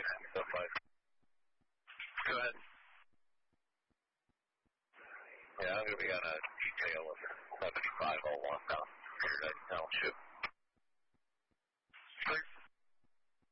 So 5. Go ahead. Yeah, I'm going to be on a detail of 75 all walk down here at Township.